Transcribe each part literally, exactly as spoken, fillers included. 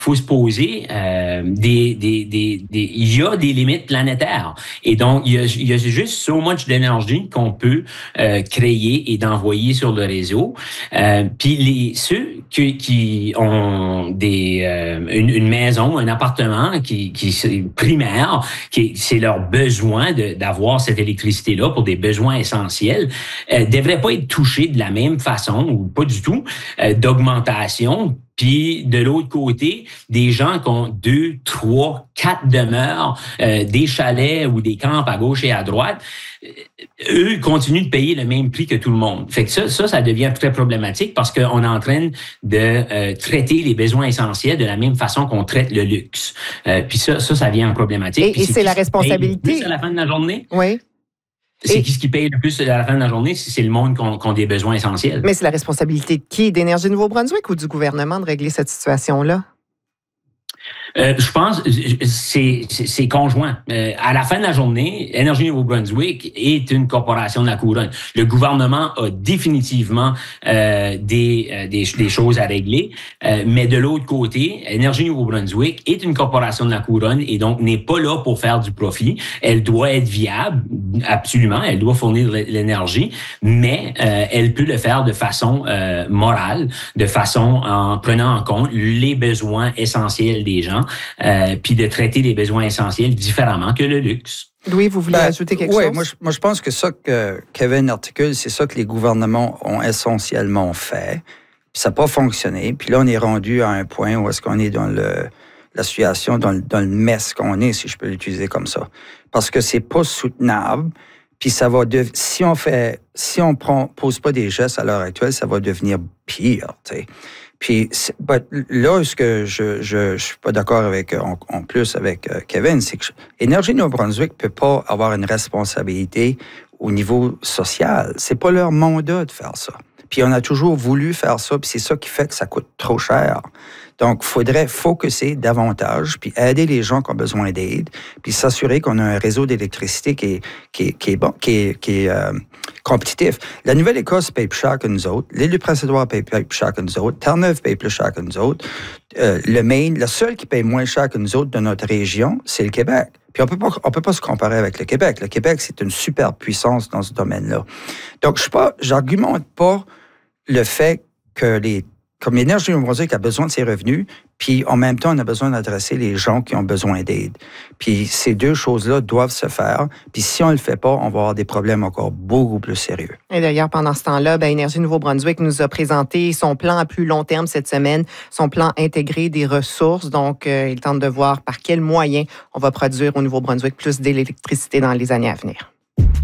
faut se poser euh, des, des, des, des, il y a des limites planétaires. Et donc, il y a, il y a juste so much d'énergie qu'on peut euh, créer et d'envoyer sur le réseau. Euh, puis les, ceux qui, qui ont des, euh, une, une maison, un appartement qui, qui est primaire, qui c'est leur besoin de, d'avoir cette électricité-là pour des besoins essentiels, euh, devraient pas être touchés de la même façon, ou pas du tout, euh, d'augmentation. Puis, de l'autre côté, des gens qui ont deux, trois, quatre demeures, euh, des chalets ou des camps à gauche et à droite, eux continuent de payer le même prix que tout le monde. Fait que ça, ça, ça devient très problématique parce qu'on est en train de euh, traiter les besoins essentiels de la même façon qu'on traite le luxe. Euh, puis ça, ça, ça devient problématique. Et, et c'est, c'est la responsabilité. À la fin de la journée. Oui. C'est et... qui ce qui paye le plus à la fin de la journée? C'est le monde qui a des besoins essentiels. Mais c'est la responsabilité de qui? D'Énergie Nouveau-Brunswick ou du gouvernement de régler cette situation-là? Euh, je pense c'est c'est conjoint. Euh, à la fin de la journée, Énergie Nouveau-Brunswick est une corporation de la couronne. Le gouvernement a définitivement euh, des, euh, des des choses à régler, euh, mais de l'autre côté, Énergie Nouveau-Brunswick est une corporation de la couronne et donc n'est pas là pour faire du profit. Elle doit être viable, absolument. Elle doit fournir de l'énergie, mais euh, elle peut le faire de façon euh, morale, de façon en prenant en compte les besoins essentiels des gens. Euh, puis de traiter les besoins essentiels différemment que le luxe. Louis, vous voulez ben, ajouter quelque oui, chose? Moi je, moi, je pense que ça que Kevin articule, c'est ça que les gouvernements ont essentiellement fait. Puis ça n'a pas fonctionné. Puis là, on est rendu à un point où est-ce qu'on est dans le, la situation, dans le, dans le mess qu'on est, si je peux l'utiliser comme ça. Parce que c'est pas soutenable. Puis ça va de, si on fait, si on prend, pose pas des gestes à l'heure actuelle, ça va devenir pire, tu sais. Puis but, là, ce que je je, je suis pas d'accord avec en, en plus avec uh, Kevin, c'est que Énergie Nouveau-Brunswick peut pas avoir une responsabilité au niveau social. C'est pas leur mandat de faire ça. Puis on a toujours voulu faire ça, puis c'est ça qui fait que ça coûte trop cher. Donc, il faudrait focusser davantage, puis aider les gens qui ont besoin d'aide, puis s'assurer qu'on a un réseau d'électricité qui est, qui est, qui est bon, qui est, qui est euh, compétitif. La Nouvelle-Écosse paye plus cher que nous autres. L'île du Prince-Édouard paye plus cher que nous autres. Terre-Neuve paye plus cher que nous autres. Euh, le Maine, le seul qui paye moins cher que nous autres de notre région, c'est le Québec. Puis on peut pas, on peut pas se comparer avec le Québec. Le Québec, c'est une super puissance dans ce domaine-là. Donc, je sais pas, j'argumente pas le fait que les comme l'Énergie Nouveau-Brunswick a besoin de ses revenus, puis en même temps, on a besoin d'adresser les gens qui ont besoin d'aide. Puis ces deux choses-là doivent se faire. Puis si on ne le fait pas, on va avoir des problèmes encore beaucoup plus sérieux. Et d'ailleurs, pendant ce temps-là, ben, Énergie Nouveau-Brunswick nous a présenté son plan à plus long terme cette semaine, son plan intégré des ressources. Donc, euh, il tente de voir par quels moyens on va produire au Nouveau-Brunswick plus d'électricité dans les années à venir.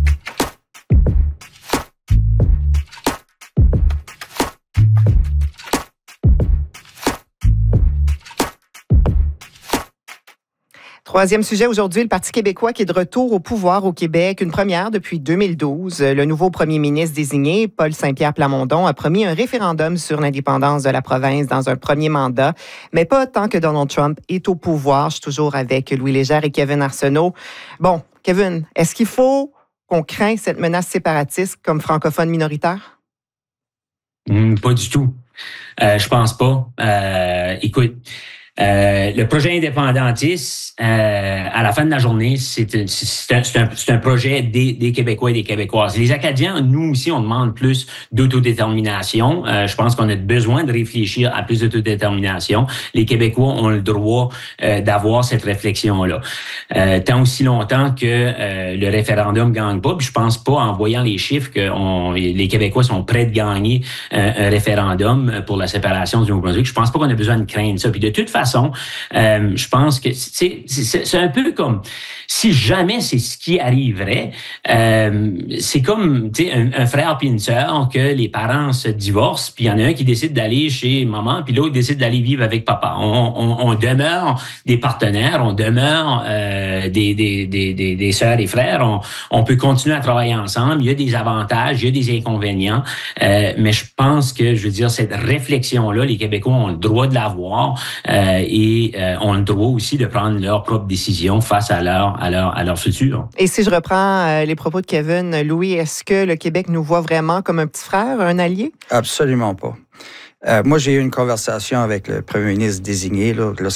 Troisième sujet aujourd'hui, le Parti québécois qui est de retour au pouvoir au Québec, une première depuis deux mille douze. Le nouveau premier ministre désigné, Paul Saint-Pierre Plamondon, a promis un référendum sur l'indépendance de la province dans un premier mandat, mais pas tant que Donald Trump est au pouvoir. Je suis toujours avec Louis Légère et Kevin Arsenault. Bon, Kevin, est-ce qu'il faut qu'on craigne cette menace séparatiste comme francophone minoritaire? Mmh, pas du tout. Euh, je pense pas. Euh, écoute, Euh, le projet indépendantiste, euh, à la fin de la journée, c'est un, c'est un, c'est un, c'est un projet des, des Québécois et des Québécoises. Les Acadiens, nous aussi, on demande plus d'autodétermination. Euh, je pense qu'on a besoin de réfléchir à plus d'autodétermination. Les Québécois ont le droit euh, d'avoir cette réflexion-là. Euh, tant aussi longtemps que euh, le référendum gagne pas, puis je pense pas, en voyant les chiffres, que on, les Québécois sont prêts de gagner euh, un référendum pour la séparation du Nouveau-Brunswick. Je pense pas qu'on a besoin de craindre ça. Puis de toute façon, Euh, je pense que c'est, c'est, c'est un peu comme si jamais c'est ce qui arriverait, euh, c'est comme un, un frère puis une sœur que les parents se divorcent, puis il y en a un qui décide d'aller chez maman, puis l'autre décide d'aller vivre avec papa. On, on, on demeure des partenaires, on demeure euh, des, des, des, des, des sœurs et frères. On, on peut continuer à travailler ensemble. Il y a des avantages, il y a des inconvénients, euh, mais je pense que, je veux dire, cette réflexion-là, les Québécois ont le droit de l'avoir. Euh, et euh, ont le droit aussi de prendre leurs propres décisions face à leur, à leur, à leur futur. Et si je reprends euh, les propos de Kevin, Louis, est-ce que le Québec nous voit vraiment comme un petit frère, un allié? Absolument pas. Euh, moi, j'ai eu une conversation avec le premier ministre désigné là,